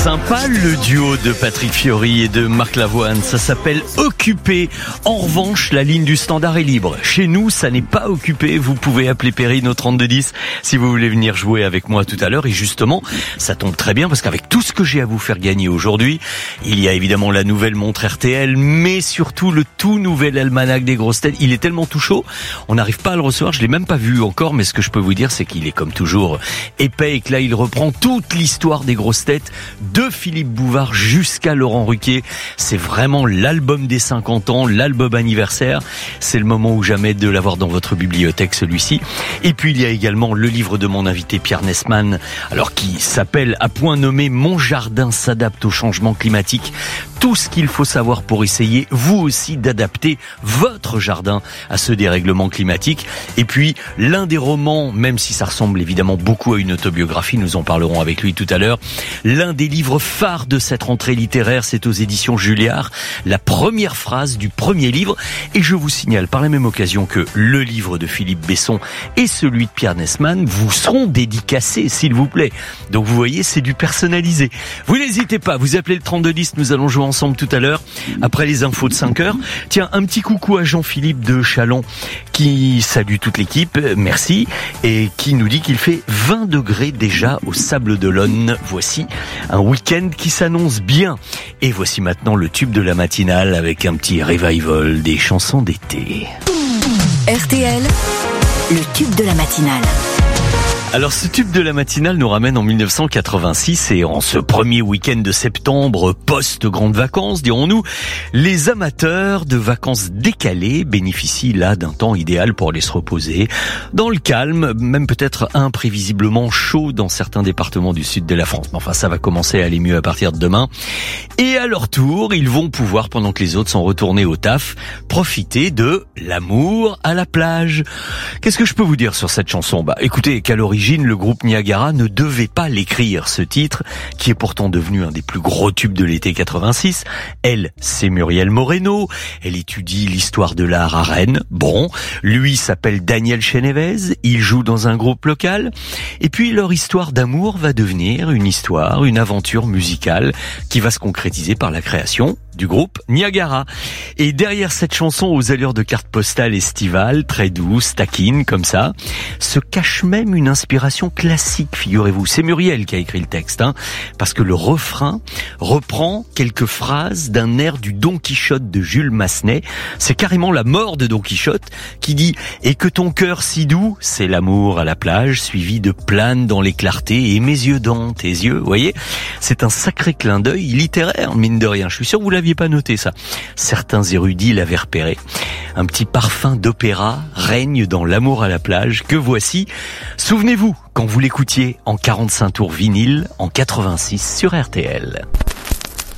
Sympa le duo de Patrick Fiori et de Marc Lavoine, ça s'appelle Occupé. En revanche, la ligne du standard est libre. Chez nous, ça n'est pas occupé. Vous pouvez appeler Perrine au 3210 si vous voulez venir jouer avec moi tout à l'heure. Et justement, ça tombe très bien parce qu'avec tout ce que j'ai à vous faire gagner aujourd'hui, il y a évidemment la nouvelle montre RTL, mais surtout le tout nouvel almanach des grosses têtes. Il est tellement tout chaud, on n'arrive pas à le recevoir. Je l'ai même pas vu encore, mais ce que je peux vous dire, c'est qu'il est comme toujours épais et que là, il reprend toute l'histoire des grosses têtes de Philippe Bouvard jusqu'à Laurent Ruquier. C'est vraiment l'album des 50 ans, l'album anniversaire. C'est le moment ou jamais de l'avoir dans votre bibliothèque, celui-ci. Et puis il y a également le livre de mon invité Pierre Nesman, alors qui s'appelle à point nommé Mon jardin s'adapte au changement climatique. Tout ce qu'il faut savoir pour essayer, vous aussi, d'adapter votre jardin à ce dérèglement climatique. Et puis, l'un des romans, même si ça ressemble évidemment beaucoup à une autobiographie, nous en parlerons avec lui tout à l'heure, l'un des livres phares de cette rentrée littéraire, c'est aux éditions Julliard, la première phrase du premier livre. Et je vous signale par la même occasion que le livre de Philippe Besson et celui de Pierre Nesman vous seront dédicacés, s'il vous plaît. Donc vous voyez, c'est du personnalisé. Vous n'hésitez pas, vous appelez le 3210, nous allons jouer ensemble tout à l'heure, après les infos de 5 heures. Tiens, un petit coucou à Jean-Philippe de Chalon, qui salue toute l'équipe, merci, et qui nous dit qu'il fait 20 degrés déjà au Sable d'Olonne. Voici un week-end qui s'annonce bien. Et voici maintenant le tube de la matinale avec un petit revival des chansons d'été. RTL, le tube de la matinale. Alors ce tube de la matinale nous ramène en 1986 et en ce premier week-end de septembre, post-grandes vacances, dirons-nous, les amateurs de vacances décalées bénéficient là d'un temps idéal pour aller se reposer dans le calme, même peut-être imprévisiblement chaud dans certains départements du sud de la France. Mais enfin, ça va commencer à aller mieux à partir de demain. Et à leur tour, ils vont pouvoir, pendant que les autres sont retournés au taf, profiter de l'amour à la plage. Qu'est-ce que je peux vous dire sur cette chanson ? Bah, écoutez, qu'à l'origine, le groupe Niagara ne devait pas l'écrire, ce titre, qui est pourtant devenu un des plus gros tubes de l'été 86. Elle, c'est Muriel Moreno. Elle étudie l'histoire de l'art à Rennes. Bon, lui s'appelle Daniel Chenevez. Il joue dans un groupe local. Et puis, leur histoire d'amour va devenir une histoire, une aventure musicale qui va se concrétiser par la création du groupe Niagara. Et derrière cette chanson aux allures de carte postale estivale, très douce, taquine, comme ça, se cache même une inspiration classique, figurez-vous. C'est Muriel qui a écrit le texte, parce que le refrain reprend quelques phrases d'un air du Don Quichotte de Jules Massenet. C'est carrément la mort de Don Quichotte qui dit « Et que ton cœur si doux, c'est l'amour à la plage, suivi de planes dans les clartés et mes yeux dans tes yeux. » Vous voyez, c'est un sacré clin d'œil littéraire, mine de rien. Je suis sûr que vous l'aviez pas noté, ça. Certains érudits l'avaient repéré. Un petit parfum d'opéra règne dans l'amour à la plage que voici. Souvenez-vous, quand vous l'écoutiez en 45 tours vinyle en 86 sur RTL.